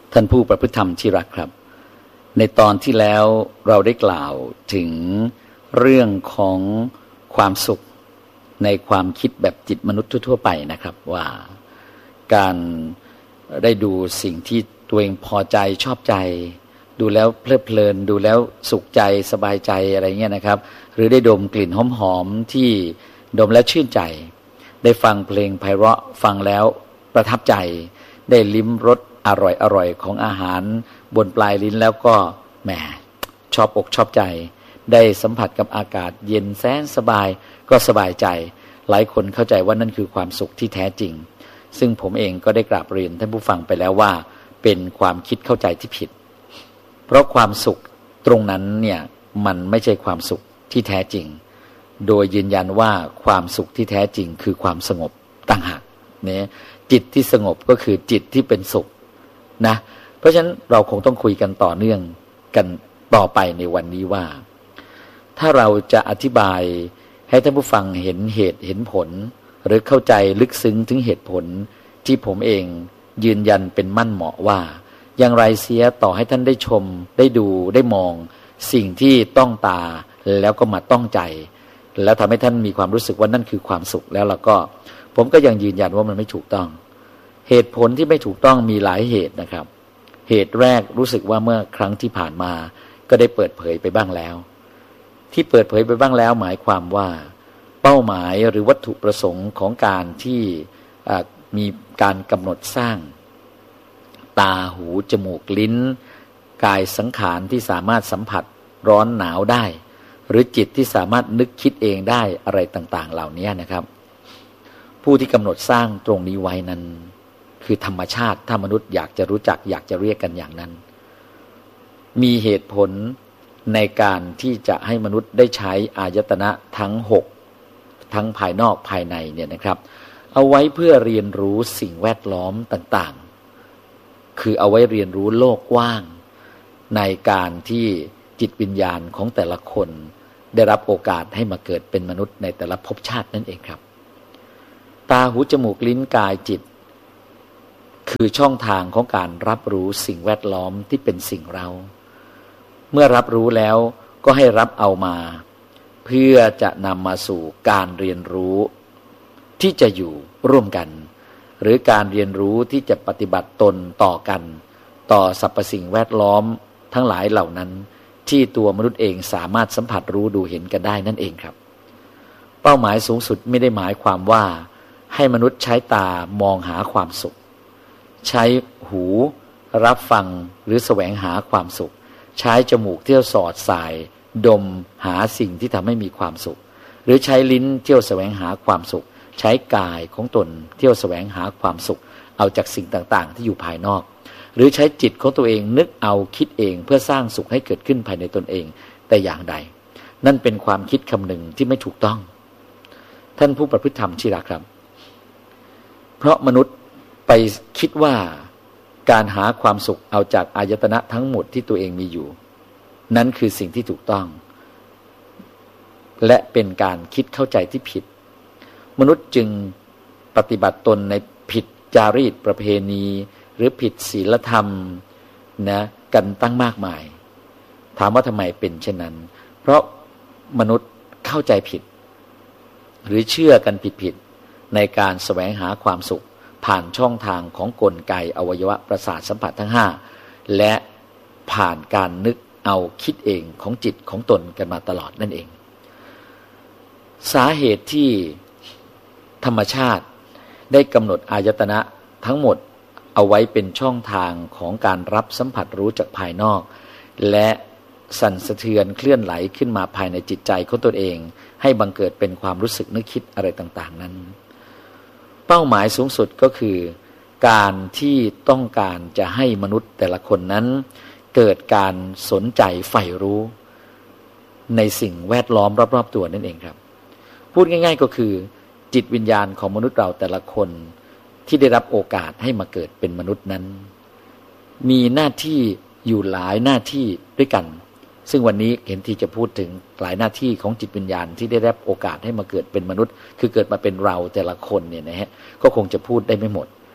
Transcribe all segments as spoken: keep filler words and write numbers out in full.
ท่านผู้ประพฤติธรรมที่รักครับในตอนที่แล้วเราได้กล่าวถึงเรื่องของความสุขในความคิดแบบจิตมนุษย์ทั่วไปนะครับว่าการได้ดูสิ่งที่ตัวเองพอใจชอบใจดูแล้วเพลิดเพลินดูแล้วสุขใจสบายใจอะไรเงี้ยนะครับหรือได้ดมกลิ่นหอมๆที่ดมแล้วชื่นใจได้ฟังเพลงไพเราะฟังแล้วประทับใจได้ลิ้มรสอร่อยอร่อยของอาหารบนปลายลิ้นแล้วก็แหมชอบอกชอบใจได้สัมผัสกับอากาศเย็นแสนสบายก็สบายใจหลายคนเข้าใจว่านั่นคือความสุขที่แท้จริงซึ่งผมเองก็ได้กราบเรียนท่านผู้ฟังไปแล้วว่าเป็นความคิดเข้าใจที่ผิดเพราะความสุขตรงนั้นเนี่ยมันไม่ใช่ความสุขที่แท้จริงโดยยืนยันว่าความสุขที่แท้จริงคือความสงบต่างหากเนี่ยจิตที่สงบก็คือจิตที่เป็นสุขนะเพราะฉะนั้นเราคงต้องคุยกันต่อเนื่องกันต่อไปในวันนี้ว่าถ้าเราจะอธิบายให้ท่านผู้ฟังเห็นเหตุเห็นผลหรือเข้าใจลึกซึ้งถึงเหตุผลที่ผมเองยืนยันเป็นมั่นเหมาะว่าอย่างไรเสียต่อให้ท่านได้ชมได้ดูได้มองสิ่งที่ต้องตาแล้วก็มาต้องใจแล้วทำให้ท่านมีความรู้สึกว่านั่นคือความสุขแล้วแล้วก็ผมก็ยังยืนยันว่ามันไม่ถูกต้องเหตุผลที่ไม่ถูกต้องมีหลายเหตุนะครับเหตุแรกรู้สึกว่าเมื่อครั้งที่ผ่านมาก็ได้เปิดเผยไปบ้างแล้วที่เปิดเผยไปบ้างแล้วหมายความว่าเป้าหมายหรือวัตถุประสงค์ของการที่มีการกำหนดสร้างตาหูจมูกลิ้นกายสังขารที่สามารถสัมผัสร้อนหนาวได้หรือจิตที่สามารถนึกคิดเองได้อะไรต่างๆเหล่านี้นะครับผู้ที่กำหนดสร้างตรงนี้ไว้นั้นคือธรรมชาติถ้ามนุษย์อยากจะรู้จักอยากจะเรียกกันอย่างนั้นมีเหตุผลในการที่จะให้มนุษย์ได้ใช้อายตนะทั้งหกทั้งภายนอกภายในเนี่ยนะครับเอาไว้เพื่อเรียนรู้สิ่งแวดล้อมต่างๆคือเอาไว้เรียนรู้โลกกว้างในการที่จิตวิญญาณของแต่ละคนได้รับโอกาสให้มาเกิดเป็นมนุษย์ในแต่ละภพชาตินั่นเองครับตาหูจมูกลิ้นกายจิตคือช่องทางของการรับรู้สิ่งแวดล้อมที่เป็นสิ่งเราเมื่อรับรู้แล้วก็ให้รับเอามาเพื่อจะนำมาสู่การเรียนรู้ที่จะอยู่ร่วมกันหรือการเรียนรู้ที่จะปฏิบัติตนต่อกันต่อสรรพสิ่งแวดล้อมทั้งหลายเหล่านั้นที่ตัวมนุษย์เองสามารถสัมผัสรู้ดูเห็นกันได้นั่นเองครับเป้าหมายสูงสุดไม่ได้หมายความว่าให้มนุษย์ใช้ตามองหาความสุขใช้หูรับฟังหรือแสวงหาความสุขใช้จมูกเที่ยวสอดสายดมหาสิ่งที่ทำให้มีความสุขหรือใช้ลิ้นเที่ยวแสวงหาความสุขใช้กายของตนเที่ยวแสวงหาความสุขเอาจากสิ่งต่างๆที่อยู่ภายนอกหรือใช้จิตของตัวเองนึกเอาคิดเองเพื่อสร้างสุขให้เกิดขึ้นภายในตนเองแต่อย่างใดนั่นเป็นความคิดคำนึงที่ไม่ถูกต้องท่านผู้ประพฤติธรรมที่รักครับเพราะมนุษย์ไปคิดว่าการหาความสุขเอาจากอายตนะทั้งหมดที่ตัวเองมีอยู่นั่นคือสิ่งที่ถูกต้องและเป็นการคิดเข้าใจที่ผิดมนุษย์จึงปฏิบัติตนในผิดจารีตประเพณีหรือผิดศีลธรรมนะกันตั้งมากมายถามว่าทำไมเป็นเช่นนั้นเพราะมนุษย์เข้าใจผิดหรือเชื่อกันผิดๆในการแสวงหาความสุขผ่านช่องทางของกลไกอวัยวะประสาทสัมผัสทั้งห้าและผ่านการนึกเอาคิดเองของจิตของตนกันมาตลอดนั่นเองสาเหตุที่ธรรมชาติได้กำหนดอายตนะทั้งหมดเอาไว้เป็นช่องทางของการรับสัมผัสรู้จากภายนอกและสั่นสะเทือนเคลื่อนไหลขึ้นมาภายในจิตใจของตนเองให้บังเกิดเป็นความรู้สึกนึกคิดอะไรต่างๆนั้นเป้าหมายสูงสุดก็คือการที่ต้องการจะให้มนุษย์แต่ละคนนั้นเกิดการสนใจใฝ่รู้ในสิ่งแวดล้อมรอบๆตัวนั่นเองครับพูดง่ายๆก็คือจิตวิญญาณของมนุษย์เราแต่ละคนที่ได้รับโอกาสให้มาเกิดเป็นมนุษย์นั้นมีหน้าที่อยู่หลายหน้าที่ด้วยกันซึ่งวันนี้เห็นที่จะพูดถึงหลายหน้าที่ของจิตวิญญาณที่ได้รับโอกาสให้มาเกิดเป็นมนุษย์คือเกิดมาเป็นเราแต่ละคนเนี่ยนะฮะก็คงจะพูดได้ไม่หมด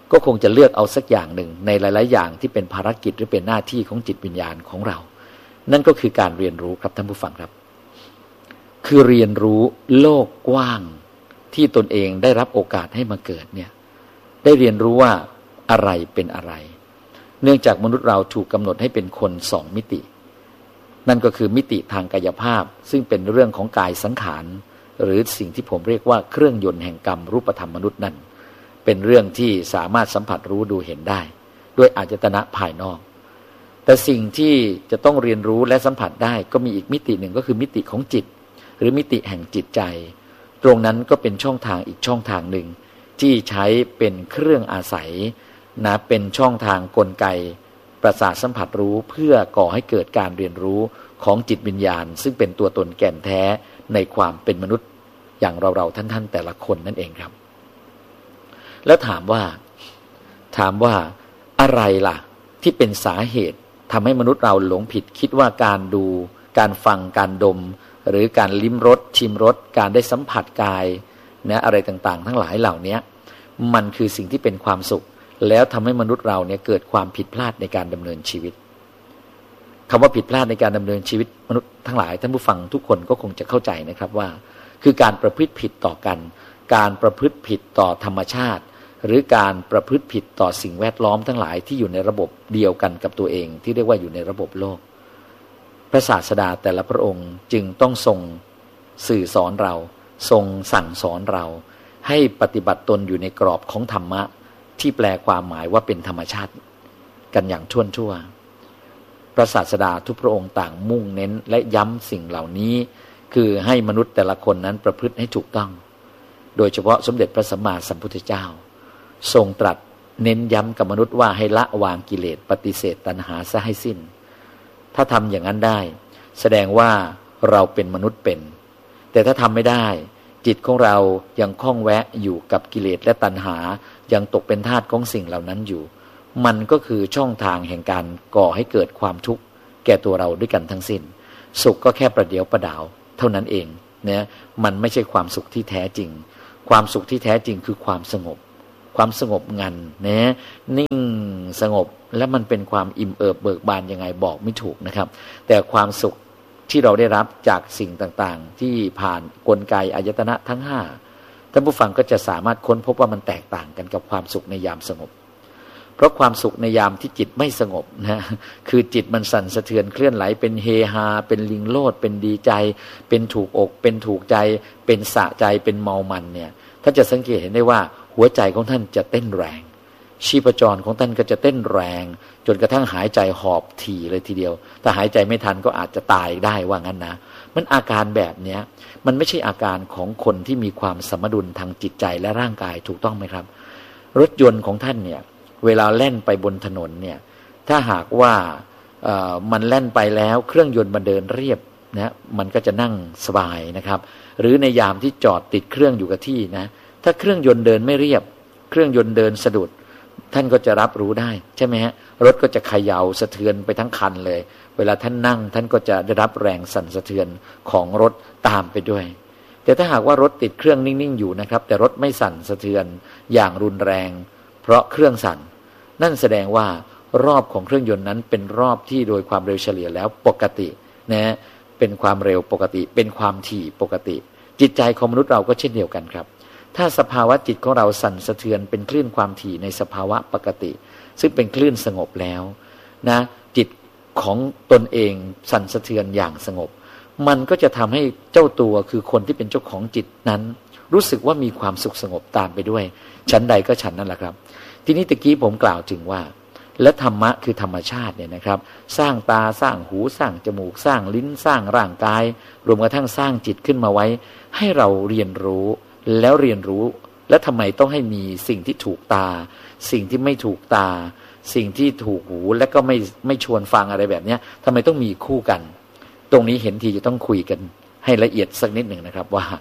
ก็คงจะเลือกเอาสักอย่างหนึ่งในหลายๆอย่างที่เป็นภารกิจหรือเป็นหน้าที่ของจิตวิญญาณของเรานั่นก็คือการเรียนรู้ครับท่านผู้ฟังครับคือเรียนรู้โลกกว้างที่ตนเองได้รับโอกาสให้มาเกิดเนี่ยได้เรียนรู้ว่าอะไรเป็นอะไรเนื่องจากมนุษย์เราถูกกำหนดให้เป็นคนสองมิตินั่นก็คือมิติทางกายภาพซึ่งเป็นเรื่องของกายสังขารหรือสิ่งที่ผมเรียกว่าเครื่องยนต์แห่งกรรมรูปธรรมมนุษย์นั่นเป็นเรื่องที่สามารถสัมผัสรู้ดูเห็นได้ด้วยอายตนะภายนอกแต่สิ่งที่จะต้องเรียนรู้และสัมผัสได้ก็มีอีกมิติหนึ่งก็คือมิติของจิตหรือมิติแห่งจิตใจตรงนั้นก็เป็นช่องทางอีกช่องทางหนึ่งที่ใช้เป็นเครื่องอาศัยนะเป็นช่องทางกลไกประสาทสัมผัสรู้เพื่อก่อให้เกิดการเรียนรู้ของจิตวิญญาณซึ่งเป็นตัวตนแก่นแท้ในความเป็นมนุษย์อย่างเราๆท่านๆแต่ละคนนั่นเองครับแล้วถามว่าถามว่าอะไรล่ะที่เป็นสาเหตุทำให้มนุษย์เราหลงผิดคิดว่าการดูการฟังการดมหรือการลิ้มรสชิมรสการได้สัมผัสกายนะอะไรต่างๆทั้งหลายเหล่านี้มันคือสิ่งที่เป็นความสุขแล้วทำให้มนุษย์เราเนี่ยเกิดความผิดพลาดในการดำเนินชีวิตคำว่าผิดพลาดในการดำเนินชีวิตมนุษย์ทั้งหลายท่านผู้ฟังทุกคนก็คงจะเข้าใจนะครับว่าคือการประพฤติผิดต่อกันการประพฤติผิดต่อธรรมชาติหรือการประพฤติผิดต่อสิ่งแวดล้อมทั้งหลายที่อยู่ในระบบเดียวกันกับตัวเองที่เรียกว่าอยู่ในระบบโลกพระศาสดาแต่ละพระองค์จึงต้องทรงสื่อสอนเราทรงสั่งสอนเราให้ปฏิบัติตนอยู่ในกรอบของธรรมะที่แปลความหมายว่าเป็นธรรมชาติกันอย่างท่วนทั่วพระศาสดาทุกพระองค์ต่างมุ่งเน้นและย้ำสิ่งเหล่านี้คือให้มนุษย์แต่ละคนนั้นประพฤติให้ถูกต้องโดยเฉพาะสมเด็จพระสัมมาสัมพุทธเจ้าทรงตรัสเน้นย้ำกับมนุษย์ว่าให้ละวางกิเลสปฏิเสธตัณหาซะให้สิ้นถ้าทำอย่างนั้นได้แสดงว่าเราเป็นมนุษย์เป็นแต่ถ้าทำไม่ได้จิตของเรายังคล้องแวะอยู่กับกิเลสและตัณหายังตกเป็นทาสของสิ่งเหล่านั้นอยู่มันก็คือช่องทางแห่งการก่อให้เกิดความทุกข์แก่ตัวเราด้วยกันทั้งสิ้นสุขก็แค่ประเดี๋ยวประดาวเท่านั้นเองนะมันไม่ใช่ความสุขที่แท้จริงความสุขที่แท้จริงคือความสงบความสงบงันนะนิ่งสงบและมันเป็นความอิ่มเอิบเบิกบานยังไงบอกไม่ถูกนะครับแต่ความสุขที่เราได้รับจากสิ่งต่างๆที่ผ่านกลไกอายตนะทั้งห้าท่านผู้ฟังก็จะสามารถค้นพบว่ามันแตกต่างกันกับความสุขในยามสงบเพราะความสุขในยามที่จิตไม่สงบนะคือจิตมันสั่นสะเทือนเคลื่อนไหลเป็นเฮฮาเป็นลิงโลดเป็นดีใจเป็นถูกอกเป็นถูกใจเป็นสะใจเป็นเมามันเนี่ยท่านจะสังเกตเห็นได้ว่าหัวใจของท่านจะเต้นแรงชีพจรของท่านก็จะเต้นแรงจนกระทั่งหายใจหอบถี่เลยทีเดียวถ้าหายใจไม่ทันก็อาจจะตายได้ว่างั้นนะมันอาการแบบเนี้ยมันไม่ใช่อาการของคนที่มีความสมดุลทางจิตใจและร่างกายถูกต้องไหมครับรถยนต์ของท่านเนี่ยเวลาแล่นไปบนถนนเนี่ยถ้าหากว่าเอ่อมันแล่นไปแล้วเครื่องยนต์มันเดินเรียบนะมันก็จะนั่งสบายนะครับหรือในยามที่จอดติดเครื่องอยู่กับที่นะถ้าเครื่องยนต์เดินไม่เรียบเครื่องยนต์เดินสะดุดท่านก็จะรับรู้ได้ใช่ไหมฮะรถก็จะเขย่าสะเทือนไปทั้งคันเลยเวลาท่านนั่งท่านก็จะได้รับแรงสั่นสะเทือนของรถตามไปด้วยแต่ถ้าหากว่ารถติดเครื่องนิ่งๆอยู่นะครับแต่รถไม่สั่นสะเทือนอย่างรุนแรงเพราะเครื่องสั่นนั่นแสดงว่ารอบของเครื่องยนต์นั้นเป็นรอบที่โดยความเร็วเฉลี่ยแล้วปกตินะเป็นความเร็วปกติเป็นความถี่ปกติจิตใจของมนุษย์เราก็เช่นเดียวกันครับถ้าสภาวะจิตของเราสั่นสะเทือนเป็นคลื่นความถี่ในสภาวะปกติซึ่งเป็นคลื่นสงบแล้วนะจิตของตนเองสั่นสะเทือนอย่างสงบมันก็จะทำให้เจ้าตัวคือคนที่เป็นเจ้าของจิตนั้นรู้สึกว่ามีความสุขสงบตามไปด้วยชั้นใดก็ชั้นนั่นแหละครับทีนี้ตะกี้ผมกล่าวถึงว่าและธรรมะคือธรรมชาติเนี่ยนะครับสร้างตาสร้างหูสร้างจมูกสร้างลิ้นสร้างร่างกายรวมกระทั่งสร้างจิตขึ้นมาไว้ให้เราเรียนรู้แล้วเรียนรู้แล้วทำไมต้องให้มีสิ่งที่ถูกตาสิ่งที่ไม่ถูกตาสิ่งที่ถูกหูและก็ไม่ไม่ชวนฟังอะไรแบบนี้ทำไมต้องมีคู่กันตรงนี้เห็นทีจะต้องคุยกันให้ละเอียดสักนิดหนึ่งนะครับว่า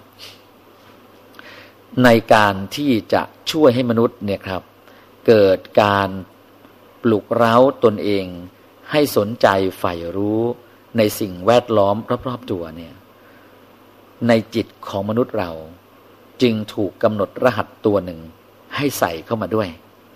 ในการที่จะช่วยให้มนุษย์เนี่ยครับเกิดการปลุกเร้าตนเองให้สนใจใฝ่รู้ในสิ่งแวดล้อมรอบๆตัวเนี่ยในจิตของมนุษย์เราจึงถูกกำหนดรหัสตัวหนึ่งให้ใส่เข้ามาด้วย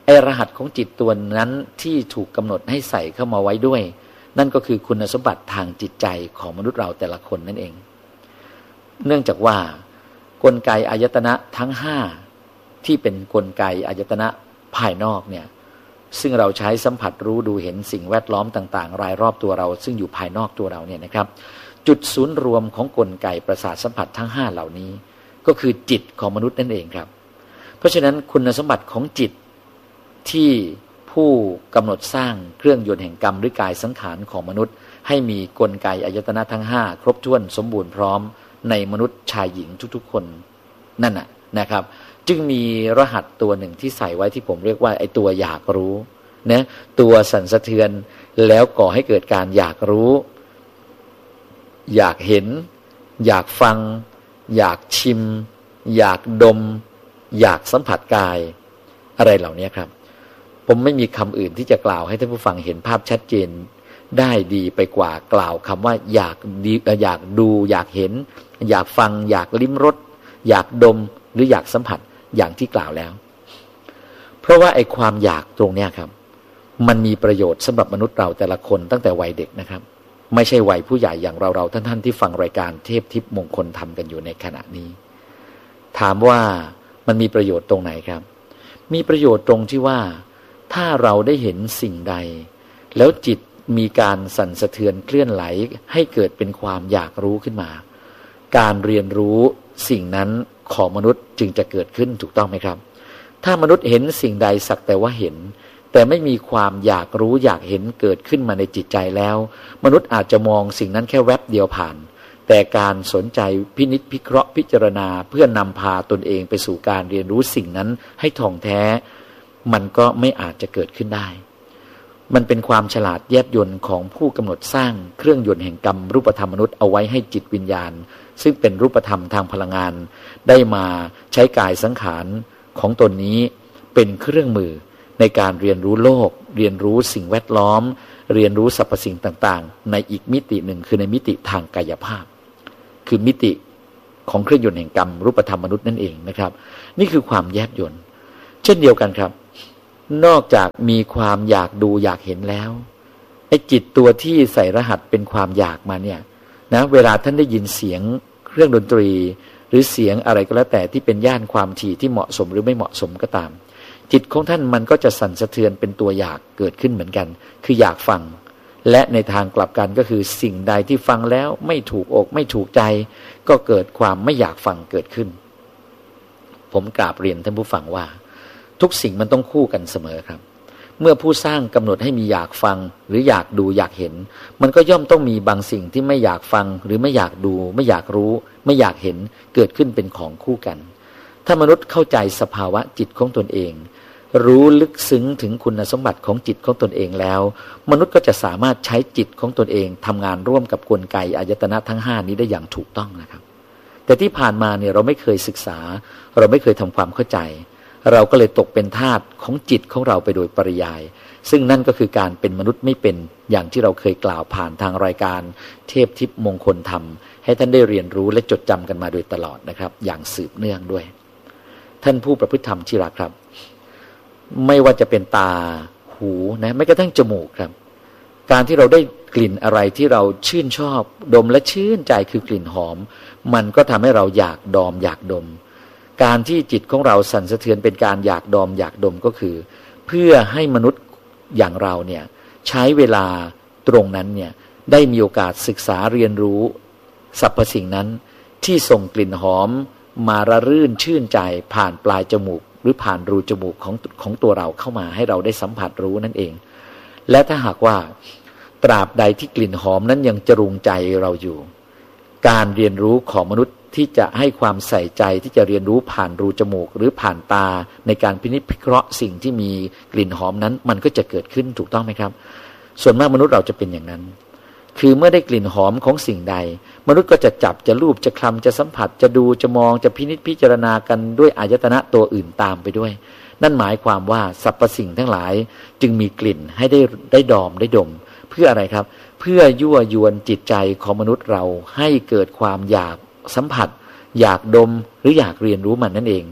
ไอ้รหัสของจิตตัวนั้นที่ถูกกำหนดให้ใส่เข้ามาไว้ด้วยนั่นก็คือคุณสมบัติทางจิตใจของมนุษย์เราแต่ละคนนั่นเองเนื่องจากว่ากลไกอายตนะทั้งห้าที่เป็นกลไกอายตนะภายนอกเนี่ยซึ่งเราใช้สัมผัสรู้ดูเห็นสิ่งแวดล้อมต่างๆรายรอบตัวเราซึ่งอยู่ภายนอกตัวเราเนี่ยนะครับจุดศูนย์รวมของกลไกประสาทสัมผัสทั้งห้าเหล่านี้ก็คือจิตของมนุษย์นั่นเองครับเพราะฉะนั้นคุณสมบัติของจิตที่ผู้กำหนดสร้างเครื่องยนต์แห่งกรรมหรือกายสังขารของมนุษย์ให้มีกลไกอายตนะทั้งห้าครบถ้วนสมบูรณ์พร้อมในมนุษย์ชายหญิงทุกๆคนนั่นน่ะนะครับจึงมีรหัสตัวหนึ่งที่ใส่ไว้ที่ผมเรียกว่าไอ้ตัวอยากรู้นะตัวสั่นสะเทือนแล้วก่อให้เกิดการอยากรู้อยากเห็นอยากฟังอยากชิมอยากดมอยากสัมผัสกายอะไรเหล่านี้ครับผมไม่มีคำอื่นที่จะกล่าวให้ท่านผู้ฟังเห็นภาพชัดเจนได้ดีไปกว่ากล่าวคำว่าอยากดีอยากดูอยากเห็นอยากฟังอยากลิ้มรสอยากดมหรืออยากสัมผัสอย่างที่กล่าวแล้วเพราะว่าไอ้ความอยากตรงเนี้ยครับมันมีประโยชน์สำหรับมนุษย์เราแต่ละคนตั้งแต่วัยเด็กนะครับไม่ใช่วัยผู้ใหญ่อย่างเราๆท่านๆที่ฟังรายการเทพทิพย์มงคลธรรมกันอยู่ในขณะนี้ถามว่ามันมีประโยชน์ตรงไหนครับมีประโยชน์ตรงที่ว่าถ้าเราได้เห็นสิ่งใดแล้วจิตมีการสั่นสะเทือนเคลื่อนไหลให้เกิดเป็นความอยากรู้ขึ้นมาการเรียนรู้สิ่งนั้นของมนุษย์จึงจะเกิดขึ้นถูกต้องไหมครับถ้ามนุษย์เห็นสิ่งใดสักแต่ว่าเห็นแต่ไม่มีความอยากรู้อยากเห็นเกิดขึ้นมาในจิตใจแล้วมนุษย์อาจจะมองสิ่งนั้นแค่แวบเดียวผ่านแต่การสนใจพินิจพิเคราะห์พิจารณาเพื่อนำพาตนเองไปสู่การเรียนรู้สิ่งนั้นให้ท่องแท้มันก็ไม่อาจจะเกิดขึ้นได้มันเป็นความฉลาดแยบยลของผู้กำหนดสร้างเครื่องยนต์แห่งกรรมรูปธรรมมนุษย์เอาไว้ให้จิตวิญญาณซึ่งเป็นรูปธรรมทางพลังงานได้มาใช้กายสังขารของตนนี้เป็นเครื่องมือในการเรียนรู้โลกเรียนรู้สิ่งแวดล้อมเรียนรู้สรรพสิ่งต่างๆในอีกมิติหนึ่งคือในมิติทางกายภาพคือมิติของเครื่องยนต์แห่งกรรมรูปธรรมมนุษย์นั่นเองนะครับนี่คือความแยบยลเช่นเดียวกันครับนอกจากมีความอยากดูอยากเห็นแล้วไอ้จิตตัวที่ใส่รหัสเป็นความอยากมาเนี่ยนะเวลาท่านได้ยินเสียงเครื่องดนตรีหรือเสียงอะไรก็แล้วแต่ที่เป็นย่านความถี่ที่เหมาะสมหรือไม่เหมาะสมก็ตามจิตของท่านมันก็จะสั่นสะเทือนเป็นตัวอยากเกิดขึ้นเหมือนกันคืออยากฟังและในทางกลับกันก็คือสิ่งใดที่ฟังแล้วไม่ถูกอกไม่ถูกใจก็เกิดความไม่อยากฟังเกิดขึ้นผมกราบเรียนท่านผู้ฟังว่าทุกสิ่งมันต้องคู่กันเสมอครับเมื่อผู้สร้างกำหนดให้มีอยากฟังหรืออยากดูอยากเห็นมันก็ย่อมต้องมีบางสิ่งที่ไม่อยากฟังหรือไม่อยากดูไม่อยากรู้ไม่อยากเห็นเกิดขึ้นเป็นของคู่กันถ้ามนุษย์เข้าใจสภาวะจิตของตนเองรู้ลึกซึ้งถึงคุณสมบัติของจิตของตนเองแล้วมนุษย์ก็จะสามารถใช้จิตของตนเองทำงานร่วมกับกลไกอายตนะทั้งห้านี้ได้อย่างถูกต้องนะครับแต่ที่ผ่านมาเนี่ยเราไม่เคยศึกษาเราไม่เคยทำความเข้าใจเราก็เลยตกเป็นทาสของจิตของเราไปโดยปริยายซึ่งนั่นก็คือการเป็นมนุษย์ไม่เป็นอย่างที่เราเคยกล่าวผ่านทางรายการเทพทิพย์มงคลธรรมให้ท่านได้เรียนรู้และจดจำกันมาโดยตลอดนะครับอย่างสืบเนื่องด้วยท่านผู้ประพฤติธรรมที่รักครับไม่ว่าจะเป็นตาหูนะไม่กระทั่งจมูกครับการที่เราได้กลิ่นอะไรที่เราชื่นชอบดมและชื่นใจคือกลิ่นหอมมันก็ทำให้เราอยากดมอยากดมการที่จิตของเราสั่นสะเทือนเป็นการอยากดมอยากดมก็คือเพื่อให้มนุษย์อย่างเราเนี่ยใช้เวลาตรงนั้นเนี่ยได้มีโอกาสศึกษาเรียนรู้สรรพสิ่งนั้นที่ส่งกลิ่นหอมมาระรื่นชื่นใจผ่านปลายจมูกหรือผ่านรูจมูกของของตัวเราเข้ามาให้เราได้สัมผัสรู้นั่นเองและถ้าหากว่าตราบใดที่กลิ่นหอมนั้นยังจรุงใจเราอยู่การเรียนรู้ของมนุษย์ที่จะให้ความใส่ใจที่จะเรียนรู้ผ่านรูจมูกหรือผ่านตาในการพินิจพิเคราะห์สิ่งที่มีกลิ่นหอมนั้นมันก็จะเกิดขึ้นถูกต้องไหมครับส่วนมากมนุษย์เราจะเป็นอย่างนั้นคือเมื่อได้กลิ่นหอมของสิ่งใดมนุษย์ก็จะจับจะลูบจะคลำจะสัมผัสจะดูจะมองจะพินิจพิจารณากันด้วยอายตนะตัวอื่นตามไปด้วยนั่นหมายความว่าสรรพสิ่งทั้งหลายจึงมีกลิ่นให้ได้ได้ดมได้ดมเพื่ออะไรครับเพื่อยั่วยวนจิตใจของมนุษย์เราให้เกิดความอยากสัมผัสอยากดมหรืออยากเรียนรู้มันนั่นเอง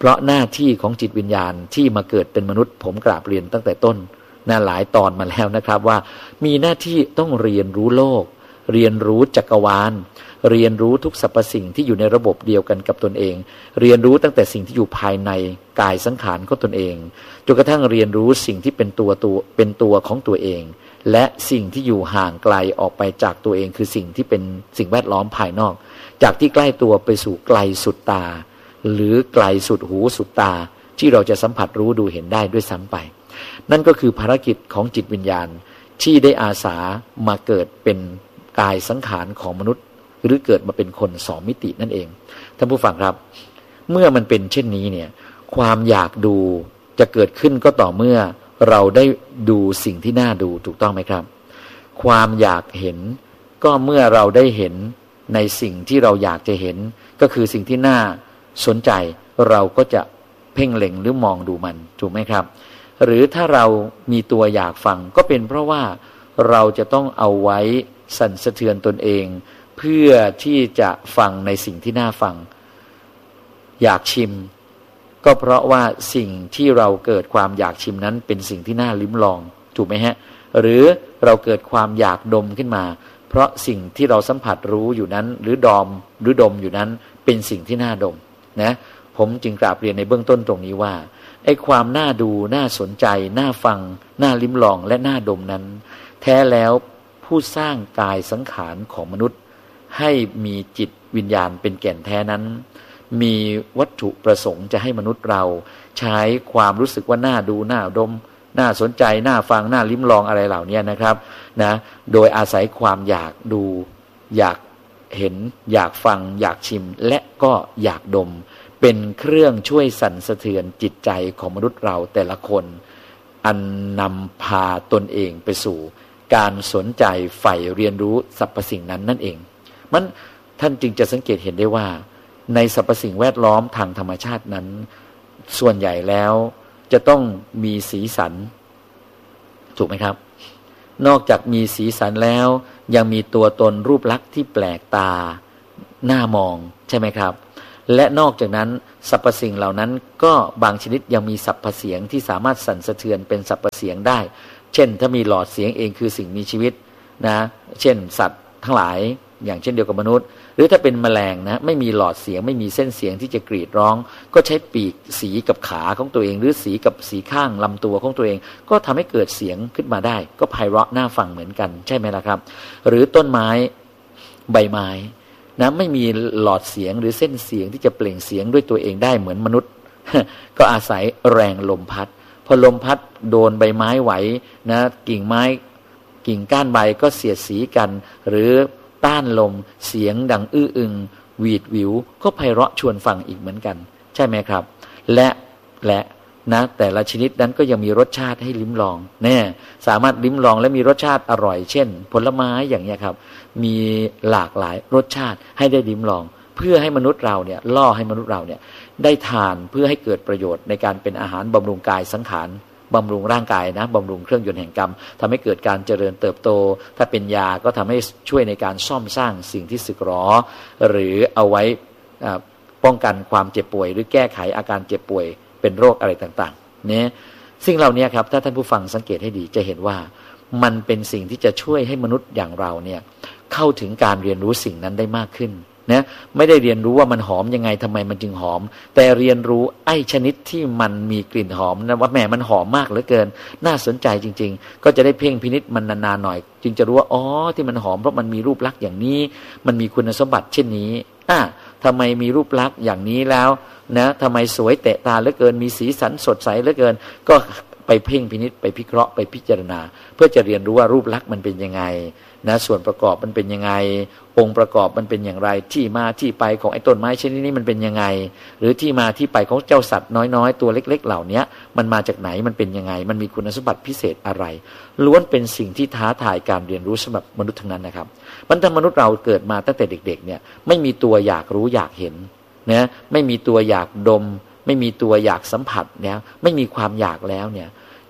เพราะหน้าที่ของจิตวิญญาณที่มาเกิดเป็นมนุษย์ผมกราบเรียนตั้งแต่ต้นน่าหลายตอนมาแล้วนะครับว่ามีหน้าที่ต้องเรียนรู้โลกเรียนรู้จักรวาลเรียนรู้ทุกสรรพสิ่งที่อยู่ในระบบเดียวกันกับตนเองเรียนรู้ตั้งแต่สิ่งที่อยู่ภายในกายสังขารของตนเองจนกระทั่งเรียนรู้สิ่งที่เป็นตัวตัวเป็นตัวของตัวเองและสิ่งที่อยู่ห่างไกลออกไปจากตัวเองคือสิ่งที่เป็นสิ่งแวดล้อมภายนอกจากที่ใกล้ตัวไปสู่ไกลสุดตาหรือไกลสุดหูสุดตาที่เราจะสัมผัสรู้ดูเห็นได้ด้วยซ้ำไปนั่นก็คือภารกิจของจิตวิญญาณที่ได้อาสามาเกิดเป็นกายสังขารของมนุษย์หรือเกิดมาเป็นคนสองมิตินั่นเองท่านผู้ฟังครับเมื่อมันเป็นเช่นนี้เนี่ยความอยากดูจะเกิดขึ้นก็ต่อเมื่อเราได้ดูสิ่งที่น่าดูถูกต้องไหมครับความอยากเห็นก็เมื่อเราได้เห็นในสิ่งที่เราอยากจะเห็นก็คือสิ่งที่น่าสนใจเราก็จะเพ่งเล็งหรือมองดูมันถูกไหมครับหรือถ้าเรามีตัวอยากฟังก็เป็นเพราะว่าเราจะต้องเอาไว้สั่นสะเทือนตนเองเพื่อที่จะฟังในสิ่งที่น่าฟังอยากชิมก็เพราะว่าสิ่งที่เราเกิดความอยากชิมนั้นเป็นสิ่งที่น่าลิ้มลองถูกไหมฮะหรือเราเกิดความอยากดมขึ้นมาเพราะสิ่งที่เราสัมผัสรู้อยู่นั้นหรือดอมหรือดมอยู่นั้นเป็นสิ่งที่น่าดมนะผมจึงกราบเรียนในเบื้องต้นตรงนี้ว่าไอ้ความน่าดูน่าสนใจน่าฟังน่าลิ้มลองและน่าดมนั้นแท้แล้วผู้สร้างกายสังขารของมนุษย์ให้มีจิตวิญญาณเป็นแก่นแท้นั้นมีวัตถุประสงค์จะให้มนุษย์เราใช้ความรู้สึกว่าน่าดูน่าดมน่าสนใจน่าฟังน่าลิ้มลองอะไรเหล่านี้นะครับนะโดยอาศัยความอยากดูอยากเห็นอยากฟังอยากชิมและก็อยากดมเป็นเครื่องช่วยสั่นสะเทือนจิตใจของมนุษย์เราแต่ละคนอันนำพาตนเองไปสู่การสนใจใฝ่เรียนรู้สรรพสิ่งนั้นนั่นเองมันท่านจึงจะสังเกตเห็นได้ว่าในสรรพสิ่งแวดล้อมทางธรรมชาตินั้นส่วนใหญ่แล้วจะต้องมีสีสันถูกไหมครับนอกจากมีสีสันแล้วยังมีตัวตนรูปลักษณ์ที่แปลกตาน่ามองใช่ไหมครับและนอกจากนั้นสรรพสิ่งเหล่านั้นก็บางชนิดยังมีสรรพเสียงที่สามารถสั่นสะเทือนเป็นสรรพเสียงได้เช่นถ้ามีหลอดเสียงเองคือสิ่งมีชีวิตนะเช่นสัตว์ทั้งหลายอย่างเช่นเดียวกับมนุษย์หรือถ้าเป็นแมลงนะไม่มีหลอดเสียงไม่มีเส้นเสียงที่จะกรีดร้องก็ใช้ปีกสีกับขาของตัวเองหรือสีกับสีข้างลำตัวของตัวเองก็ทำให้เกิดเสียงขึ้นมาได้ก็ไพเราะน่าฟังเหมือนกันใช่ไหมล่ะครับหรือต้นไม้ใบไม้นะไม่มีหลอดเสียงหรือเส้นเสียงที่จะเปล่งเสียงด้วยตัวเองได้เหมือนมนุษย์ ก็อาศัยแรงลมพัดพอลมพัดโดนใบไม้ไหวนะกิ่งไม้กิ่งก้านใบก็เสียดสีกันหรือต้านลมเสียงดังอื้ออึงหวีดหวิวก็ไพเราะชวนฟังอีกเหมือนกันใช่ไหมครับและและนะแต่ละชนิดนั้นก็ยังมีรสชาติให้ลิ้มลองแน่สามารถลิ้มลองและมีรสชาติอร่อยเช่นผลไม้อย่างนี้ครับมีหลากหลายรสชาติให้ได้ลิ้มลองเพื่อให้มนุษย์เราเนี่ยล่อให้มนุษย์เราเนี่ยได้ทานเพื่อให้เกิดประโยชน์ในการเป็นอาหารบำรุงกายสังขารบำรุงร่างกายนะบำรุงเครื่องยนต์แห่งกรรมทำให้เกิดการเจริญเติบโตถ้าเป็นยาก็ทำให้ช่วยในการซ่อมสร้างสิ่งที่สึกหรอหรือเอาไว้ป้องกันความเจ็บป่วยหรือแก้ไขอาการเจ็บป่วยเป็นโรคอะไรต่างๆเนี่ยสิ่งเหล่านี้ครับถ้าท่านผู้ฟังสังเกตให้ดีจะเห็นว่ามันเป็นสิ่งที่จะช่วยให้มนุษย์อย่างเราเนี่ยเข้าถึงการเรียนรู้สิ่งนั้นได้มากขึ้นนะไม่ได้เรียนรู้ว่ามันหอมยังไงทำไมมันจึงหอมแต่เรียนรู้ไอ้ชนิดที่มันมีกลิ่นหอมนะว่าแหมมันหอมมากเหลือเกินน่าสนใจจริงๆก็จะได้เพ่งพินิจมันนานๆหน่อยจึงจะรู้ว่าอ๋อที่มันหอมเพราะมันมีรูปลักษณ์อย่างนี้มันมีคุณสมบัติเช่นนี้อ่ะทำไมมีรูปลักษณ์อย่างนี้แล้วนะทำไมสวยเตะตาเหลือเกินมีสีสันสดใสเหลือเกินก็ไปเพ่งพินิจไปพิเคราะห์ไปพิจารณาเพื่อจะเรียนรู้ว่ารูปลักษณ์มันเป็นยังไงนะส่วนประกอบมันเป็นยังไงองค์ประกอบมันเป็นอย่างไรที่มาที่ไปของไอ้ต้นไม้ชนิดนี้มันเป็นยังไงหรือที่มาที่ไปของเจ้าสัตว์น้อยๆตัวเล็กๆเหล่านี้มันมาจากไหนมันเป็นยังไงมันมีคุณสมบัติพิเศษอะไรล้วนเป็นสิ่งที่ท้าทายการเรียนรู้สำหรับมนุษย์ทั้งนั้นนะครับมันทำมนุษย์เราเกิดมาตั้งแต่เด็กๆเนี่ยไม่มีตัวอยากรู้อยากเห็นนะไม่มีตัวอยากดมไม่มีตัวอยากสัมผัสเนี่ยไม่มีความอยากแล้วเนี่ย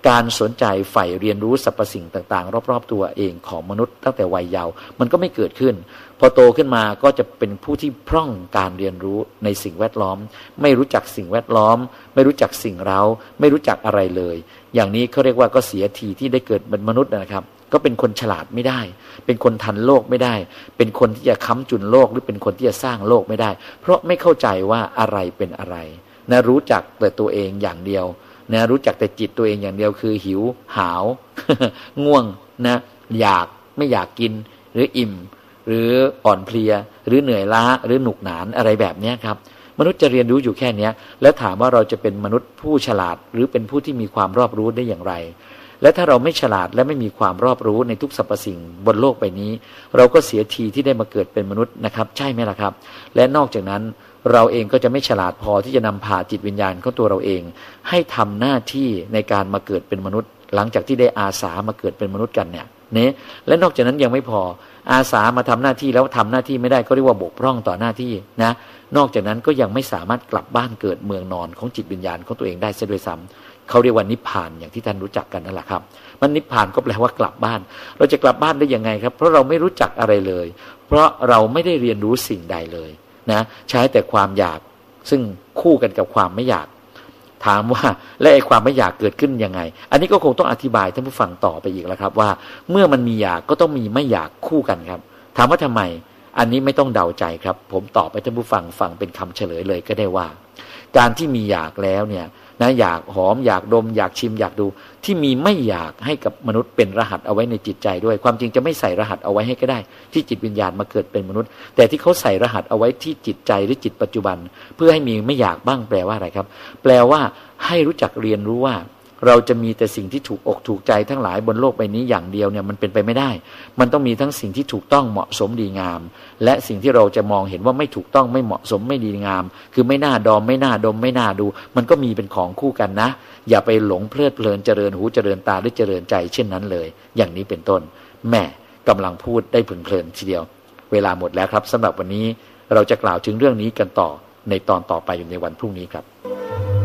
การสนใจใฝ่เรียนรู้สรรพสิ่งต่างๆรอบๆตัวเองของมนุษย์ตั้งแต่วัยเยาว์มันก็ไม่เกิดขึ้นพอโตขึ้นมาก็จะเป็นผู้ที่พร่องการเรียนรู้ในสิ่งแวดล้อมไม่รู้จักสิ่งแวดล้อมไม่รู้จักสิ่งเร้าไม่รู้จักอะไรเลยอย่างนี้เขาเรียกว่าก็เสียทีที่ได้เกิดเป็นมนุษย์นะครับก็เป็นคนฉลาดไม่ได้เป็นคนทันโลกไม่ได้เป็นคนที่จะค้ำจุนโลกหรือเป็นคนที่จะสร้างโลกไม่ได้เพราะไม่เข้าใจว่าอะไรเป็นอะไรนะรู้จักแต่ตัวเองอย่างเดียวนะรู้จักแต่จิตตัวเองอย่างเดียวคือหิวหาว ง่วงนะอยากไม่อยากกินหรืออิ่มหรืออ่อนเพลียหรือเหนื่อยล้าหรือหนุกหนานอะไรแบบนี้ครับมนุษย์จะเรียนรู้อยู่แค่นี้แล้วถามว่าเราจะเป็นมนุษย์ผู้ฉลาดหรือเป็นผู้ที่มีความรอบรู้ได้อย่างไรและถ้าเราไม่ฉลาดและไม่มีความรอบรู้ในทุกสรรพสิ่งบนโลกใบนี้เราก็เสียทีที่ได้มาเกิดเป็นมนุษย์นะครับใช่ไหมล่ะครับและนอกจากนั้นเราเองก็จะไม่ฉลาดพอที่จะนำพาจิตวิญญาณของตัวเราเองให้ทำหน้าที่ในการมาเกิดเป็นมนุษย์หลังจากที่ได้อาสามาเกิดเป็นมนุษย์กันเนี่ยเนี่ยและนอกจากนั้นยังไม่พออาสามาทำหน้าที่แล้วทำหน้าที่ไม่ได้ก็เรียกว่าบกพร่องต่อหน้าที่นะนอกจากนั้นก็ยังไม่สามารถกลับบ้านเกิดเมืองนอนของจิตวิญญาณของตัวเองได้เสียด้วยซ้ำเขาเรียกว่านิพพานอย่างที่ท่านรู้จักกันนั่นแหละครับมันนิพพานก็แปลว่ากลับบ้านเราจะกลับบ้านได้ยังไงครับเพราะเราไม่รู้จักอะไรเลยเพราะเราไม่ได้เรียนรู้สิ่งใดเลยนะใช้แต่ความอยากซึ่งคู่กันกับความไม่อยากถามว่าและไอ้ความไม่อยากเกิดขึ้นยังไงอันนี้ก็คงต้องอธิบายท่านผู้ฟังต่อไปอีกแล้วครับว่าเมื่อมันมีอยากก็ต้องมีไม่อยากคู่กันครับถามว่าทำไมอันนี้ไม่ต้องเดาใจครับผมตอบไปท่านผู้ฟังฟังเป็นคำเฉลยเลยก็ได้ว่าการที่มีอยากแล้วเนี่ยนะอยากหอมอยากดมอยากชิมอยากดูที่มีไม่อยากให้กับมนุษย์เป็นรหัสเอาไว้ในจิตใจด้วยความจริงจะไม่ใส่รหัสเอาไว้ให้ก็ได้ที่จิตวิญญาณมาเกิดเป็นมนุษย์แต่ที่เขาใส่รหัสเอาไว้ที่จิตใจหรือจิตปัจจุบันเพื่อให้มีไม่อยากบ้างแปลว่าอะไรครับแปลว่าให้รู้จักเรียนรู้ว่าเราจะมีแต่สิ่งที่ถูกอกถูกใจทั้งหลายบนโลกใบนี้อย่างเดียวเนี่ยมันเป็นไปไม่ได้มันต้องมีทั้งสิ่งที่ถูกต้องเหมาะสมดีงามและสิ่งที่เราจะมองเห็นว่าไม่ถูกต้องไม่เหมาะสมไม่ดีงามคือไม่น่าดอมไม่น่าดมไม่น่าดูมันก็มีเป็นของคู่กันนะอย่าไปหลงเพลิดเพลินเจริญหูเจริญตาหรือเจริญใจเช่นนั้นเลยอย่างนี้เป็นต้นแม่กำลังพูดได้เพลินๆทีเดียวเวลาหมดแล้วครับสำหรับวันนี้เราจะกล่าวถึงเรื่องนี้กันต่อในตอนต่อไปอยู่ในวันพรุ่งนี้ครับ